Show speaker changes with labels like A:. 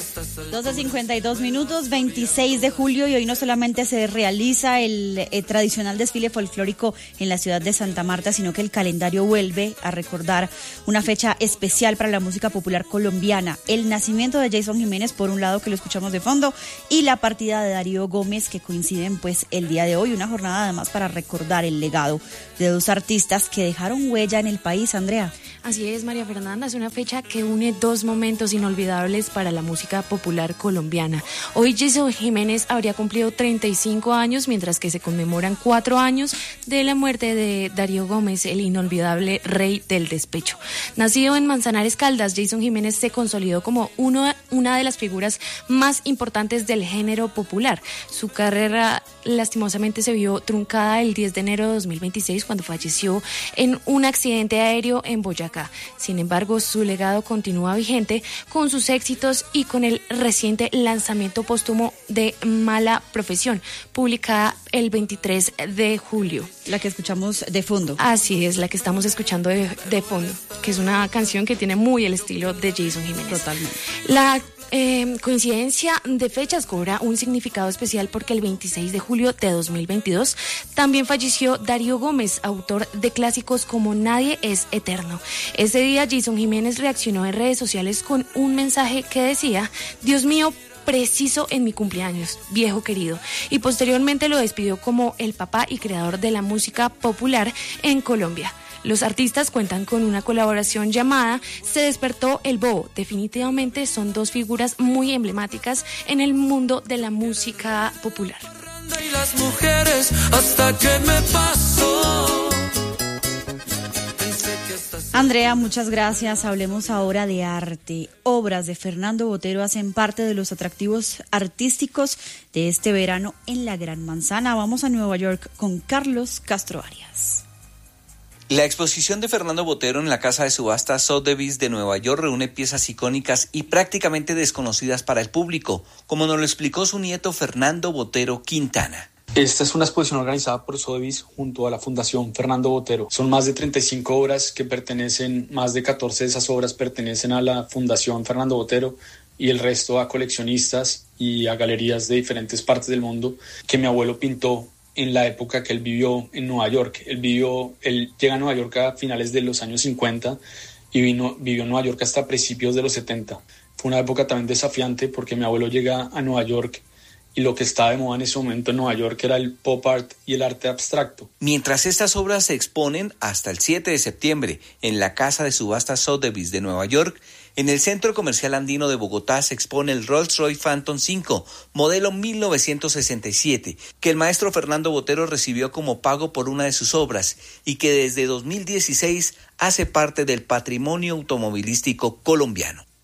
A: 12:52, 26 de julio, y hoy no solamente se realiza el tradicional desfile folclórico en la ciudad de Santa Marta, sino que el calendario vuelve a recordar una fecha especial para la música popular colombiana: el nacimiento de Jason Jiménez, por un lado, que lo escuchamos de fondo, y la partida de Darío Gómez, que coinciden pues el día de hoy, una jornada además para recordar el legado de dos artistas que dejaron huella en el país. Andrea.
B: Así es, María Fernanda, es una fecha que une dos momentos inolvidables para la música popular colombiana. Hoy Jason Jiménez habría cumplido 35 años, mientras que se conmemoran 4 años de la muerte de Darío Gómez, el inolvidable rey del despecho. Nacido en Manzanares, Caldas, Jason Jiménez se consolidó como una de las figuras más importantes del género popular. Su carrera lastimosamente se vio truncada el 10 de enero de 2026 cuando falleció en un accidente aéreo en Boyacá. Sin embargo, su legado continúa vigente con sus éxitos y con el reciente lanzamiento póstumo de Mala Profesión, publicada el 23 de julio.
A: La que escuchamos de fondo.
B: Así es, la que estamos escuchando de fondo, que es una canción que tiene muy el estilo de Jason Jiménez.
A: Totalmente.
B: La coincidencia de fechas cobra un significado especial porque el 26 de julio de 2022 también falleció Darío Gómez, autor de clásicos como Nadie es Eterno. Ese día Jason Jiménez reaccionó en redes sociales con un mensaje que decía: Dios mío, preciso en mi cumpleaños, viejo querido, y posteriormente lo despidió como el papá y creador de la música popular en Colombia. Los artistas cuentan con una colaboración llamada Se Despertó el Bobo. Definitivamente son dos figuras muy emblemáticas en el mundo de la música popular.
C: Y las mujeres hasta que me pasó.
A: Andrea, muchas gracias. Hablemos ahora de arte. Obras de Fernando Botero hacen parte de los atractivos artísticos de este verano en la Gran Manzana. Vamos a Nueva York con Carlos Castro Arias.
D: La exposición de Fernando Botero en la casa de subasta Sotheby's de Nueva York reúne piezas icónicas y prácticamente desconocidas para el público, como nos lo explicó su nieto Fernando Botero Quintana.
E: Esta es una exposición organizada por Sotheby's junto a la Fundación Fernando Botero. Son más de 35 obras que pertenecen, más de 14 de esas obras pertenecen a la Fundación Fernando Botero y el resto a coleccionistas y a galerías de diferentes partes del mundo que mi abuelo pintó en la época que él vivió en Nueva York. Él llega a Nueva York a finales de los años 50 y vivió en Nueva York hasta principios de los 70. Fue una época también desafiante porque mi abuelo llega a Nueva York y lo que estaba de moda en ese momento en Nueva York era el pop art y el arte abstracto.
D: Mientras estas obras se exponen hasta el 7 de septiembre en la casa de subasta Sotheby's de Nueva York, en el Centro Comercial Andino de Bogotá se expone el Rolls-Royce Phantom 5, modelo 1967, que el maestro Fernando Botero recibió como pago por una de sus obras y que desde 2016 hace parte del patrimonio automovilístico colombiano.